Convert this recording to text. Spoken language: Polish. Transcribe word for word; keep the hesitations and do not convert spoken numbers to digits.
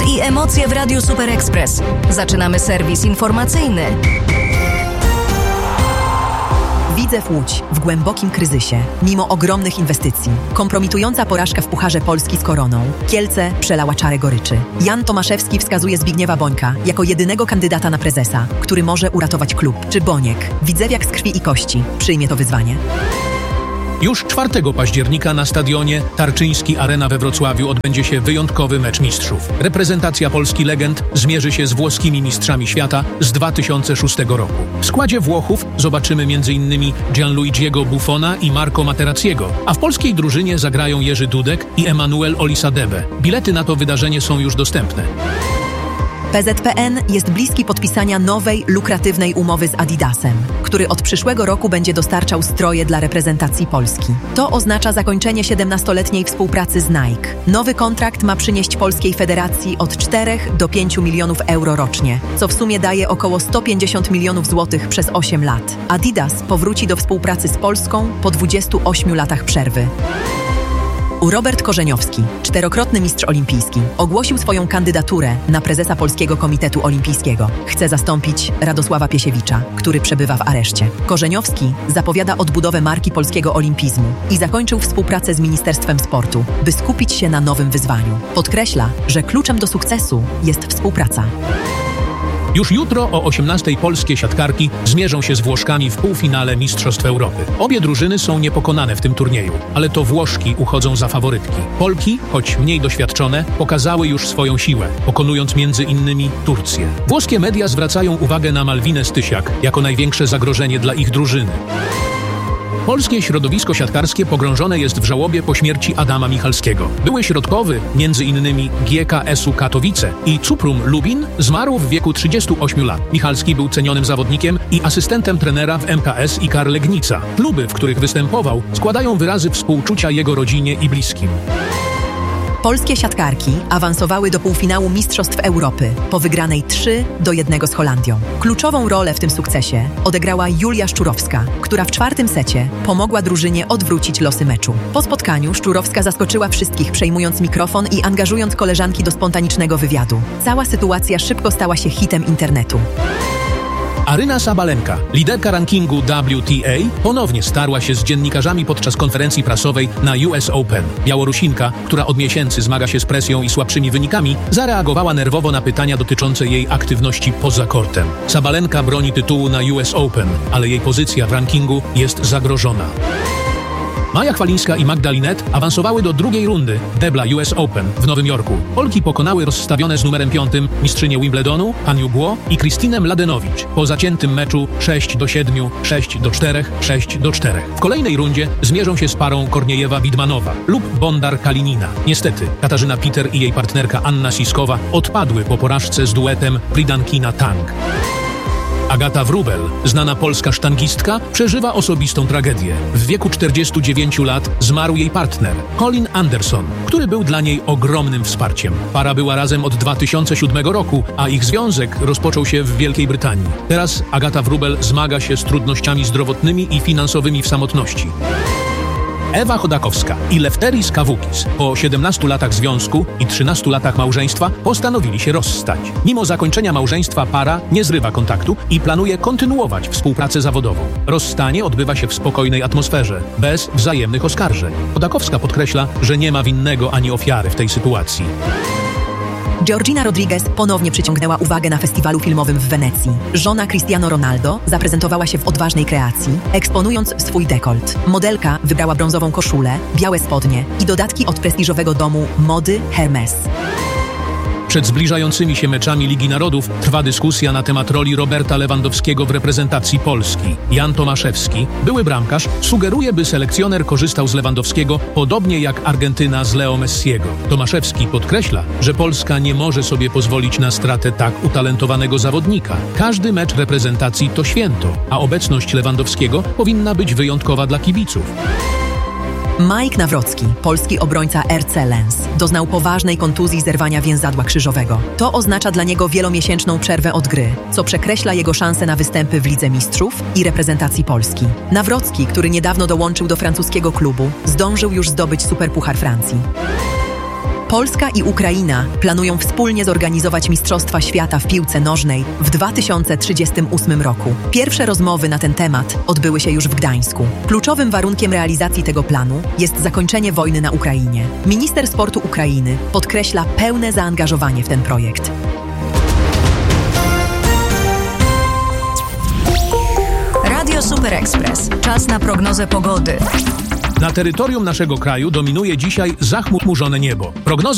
sport i emocje w Radiu Super Express. Zaczynamy serwis informacyjny. Widzew Łódź w głębokim kryzysie, mimo ogromnych inwestycji. Kompromitująca porażka w Pucharze Polski z Koroną. Kielce przelała czarę goryczy. Jan Tomaszewski wskazuje Zbigniewa Bońka jako jedynego kandydata na prezesa, który może uratować klub. Czy Boniek, widzewiak z krwi i kości, przyjmie to wyzwanie? Już czwartego października na stadionie Tarczyński Arena we Wrocławiu odbędzie się wyjątkowy mecz mistrzów. Reprezentacja Polski Legend zmierzy się z włoskimi mistrzami świata z dwa tysiące szóstego roku. W składzie Włochów zobaczymy m.in. Gianluigiego Buffona i Marco Materazziego, a w polskiej drużynie zagrają Jerzy Dudek i Emanuel Olisadebe. Bilety na to wydarzenie są już dostępne. P Z P N jest bliski podpisania nowej, lukratywnej umowy z Adidasem, który od przyszłego roku będzie dostarczał stroje dla reprezentacji Polski. To oznacza zakończenie siedemnastoletniej współpracy z Nike. Nowy kontrakt ma przynieść polskiej federacji od czterech do pięciu milionów euro rocznie, co w sumie daje około sto pięćdziesiąt milionów złotych przez osiem lat. Adidas powróci do współpracy z Polską po dwudziestu ośmiu latach przerwy. Robert Korzeniowski, czterokrotny mistrz olimpijski, ogłosił swoją kandydaturę na prezesa Polskiego Komitetu Olimpijskiego. Chce zastąpić Radosława Piesiewicza, który przebywa w areszcie. Korzeniowski zapowiada odbudowę marki polskiego olimpizmu i zakończył współpracę z Ministerstwem Sportu, by skupić się na nowym wyzwaniu. Podkreśla, że kluczem do sukcesu jest współpraca. Już jutro o osiemnastej polskie siatkarki zmierzą się z Włoszkami w półfinale Mistrzostw Europy. Obie drużyny są niepokonane w tym turnieju, ale to Włoszki uchodzą za faworytki. Polki, choć mniej doświadczone, pokazały już swoją siłę, pokonując między innymi Turcję. Włoskie media zwracają uwagę na Malwinę Stysiak jako największe zagrożenie dla ich drużyny. Polskie środowisko siatkarskie pogrążone jest w żałobie po śmierci Adama Michalskiego. Były środkowy, między innymi G K S-u Katowice i Cuprum Lubin, zmarł w wieku trzydziestu ośmiu lat. Michalski był cenionym zawodnikiem i asystentem trenera w M K S i Kar Legnica. Kluby, w których występował, składają wyrazy współczucia jego rodzinie i bliskim. Polskie siatkarki awansowały do półfinału Mistrzostw Europy po wygranej trzy do jednego z Holandią. Kluczową rolę w tym sukcesie odegrała Julia Szczurowska, która w czwartym secie pomogła drużynie odwrócić losy meczu. Po spotkaniu Szczurowska zaskoczyła wszystkich, przejmując mikrofon i angażując koleżanki do spontanicznego wywiadu. Cała sytuacja szybko stała się hitem internetu. Aryna Sabalenka, liderka rankingu W T A, ponownie starła się z dziennikarzami podczas konferencji prasowej na U S Open. Białorusinka, która od miesięcy zmaga się z presją i słabszymi wynikami, zareagowała nerwowo na pytania dotyczące jej aktywności poza kortem. Sabalenka broni tytułu na U S Open, ale jej pozycja w rankingu jest zagrożona. Maja Chwalińska i Magda Linette awansowały do drugiej rundy debla U S Open w Nowym Jorku. Polki pokonały rozstawione z numerem piątym mistrzynię Wimbledonu, Aniu Bło i Krystynę Mladenowicz po zaciętym meczu sześć do siedmiu, sześć do czterech, sześć do czterech. W kolejnej rundzie zmierzą się z parą Korniejewa-Widmanowa lub Bondar-Kalinina. Niestety, Katarzyna Peter i jej partnerka Anna Siskowa odpadły po porażce z duetem Pridankina-Tang. Agata Wróbel, znana polska sztangistka, przeżywa osobistą tragedię. W wieku czterdziestu dziewięciu lat zmarł jej partner, Colin Anderson, który był dla niej ogromnym wsparciem. Para była razem od dwa tysiące siódmego roku, a ich związek rozpoczął się w Wielkiej Brytanii. Teraz Agata Wróbel zmaga się z trudnościami zdrowotnymi i finansowymi w samotności. Ewa Chodakowska i Lefteris Kavukis po siedemnastu latach związku i trzynastu latach małżeństwa postanowili się rozstać. Mimo zakończenia małżeństwa para nie zrywa kontaktu i planuje kontynuować współpracę zawodową. Rozstanie odbywa się w spokojnej atmosferze, bez wzajemnych oskarżeń. Chodakowska podkreśla, że nie ma winnego ani ofiary w tej sytuacji. Georgina Rodriguez ponownie przyciągnęła uwagę na festiwalu filmowym w Wenecji. Żona Cristiano Ronaldo zaprezentowała się w odważnej kreacji, eksponując swój dekolt. Modelka wybrała brązową koszulę, białe spodnie i dodatki od prestiżowego domu mody Hermes. Przed zbliżającymi się meczami Ligi Narodów trwa dyskusja na temat roli Roberta Lewandowskiego w reprezentacji Polski. Jan Tomaszewski, były bramkarz, sugeruje, by selekcjoner korzystał z Lewandowskiego podobnie jak Argentyna z Leo Messiego. Tomaszewski podkreśla, że Polska nie może sobie pozwolić na stratę tak utalentowanego zawodnika. Każdy mecz reprezentacji to święto, a obecność Lewandowskiego powinna być wyjątkowa dla kibiców. Mike Nawrocki, polski obrońca R C Lens, doznał poważnej kontuzji zerwania więzadła krzyżowego. To oznacza dla niego wielomiesięczną przerwę od gry, co przekreśla jego szanse na występy w Lidze Mistrzów i reprezentacji Polski. Nawrocki, który niedawno dołączył do francuskiego klubu, zdążył już zdobyć Superpuchar Francji. Polska i Ukraina planują wspólnie zorganizować Mistrzostwa Świata w piłce nożnej w dwa tysiące trzydziestym ósmym roku. Pierwsze rozmowy na ten temat odbyły się już w Gdańsku. Kluczowym warunkiem realizacji tego planu jest zakończenie wojny na Ukrainie. Minister sportu Ukrainy podkreśla pełne zaangażowanie w ten projekt. Radio Super Express. Czas na prognozę pogody. Na terytorium naszego kraju dominuje dzisiaj zachmurzone niebo. Prognozy